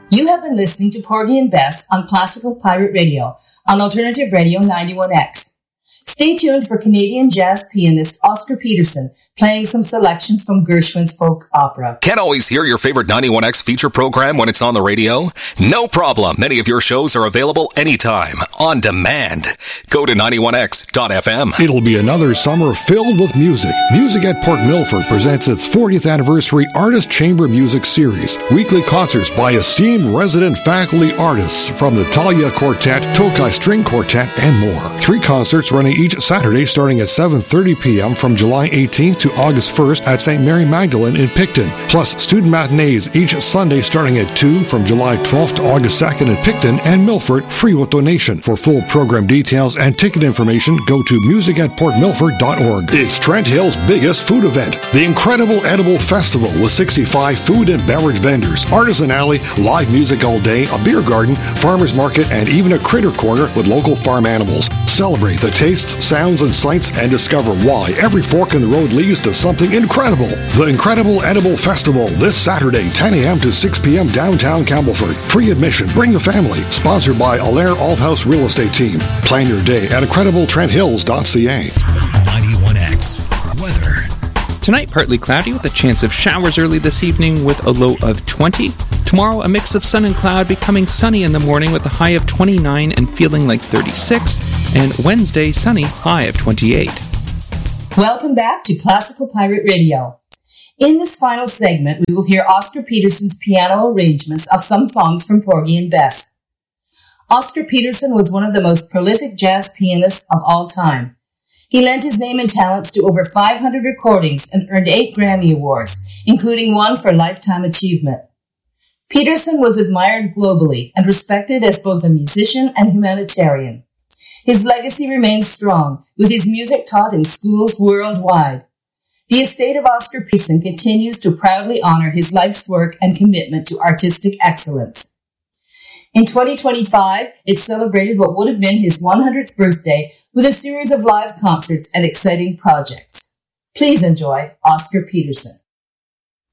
You have been listening to Porgy and Bess on Classical Pirate Radio on Alternative Radio 91X. Stay tuned for Canadian jazz pianist Oscar Peterson playing some selections from Gershwin's folk opera. Can't always hear your favorite 91X feature program when it's on the radio? No problem. Many of your shows are available anytime, on demand. Go to 91x.fm. It'll be another summer filled with music. Music at Port Milford presents its 40th anniversary Artist Chamber Music Series. Weekly concerts by esteemed resident faculty artists from the Talia Quartet, Tokai String Quartet, and more. 3 concerts running each Saturday starting at 7:30 p.m. from July 18th to August 1st at St. Mary Magdalene in Picton, plus student matinees each Sunday starting at 2 from July 12th to August 2nd in Picton and Milford, free with donation. For full program details and ticket information, go to musicatportmilford.org. It's Trent Hill's biggest food event, the Incredible Edible Festival with 65 food and beverage vendors, artisan alley, live music all day, a beer garden, farmers market, and even a critter corner with local farm animals. Celebrate the tastes, sounds, and sights and discover why every fork in the road leads to something incredible. The Incredible Edible Festival this Saturday, 10 a.m. to 6 p.m. downtown Campbellford. Free admission. Bring the family. Sponsored by Allaire Althouse Real Estate Team. Plan your day at incredibletrenthills.ca. 91X weather. Tonight, partly cloudy with a chance of showers early this evening with a low of 20. Tomorrow, a mix of sun and cloud, becoming sunny in the morning with a high of 29 and feeling like 36. And Wednesday, sunny, high of 28. Welcome back to Classical Pirate Radio. In this final segment, we will hear Oscar Peterson's piano arrangements of some songs from Porgy and Bess. Oscar Peterson was one of the most prolific jazz pianists of all time. He lent his name and talents to over 500 recordings and earned 8 Grammy Awards, including one for Lifetime Achievement. Peterson was admired globally and respected as both a musician and humanitarian. His legacy remains strong, with his music taught in schools worldwide. The estate of Oscar Peterson continues to proudly honor his life's work and commitment to artistic excellence. In 2025, it celebrated what would have been his 100th birthday with a series of live concerts and exciting projects. Please enjoy Oscar Peterson.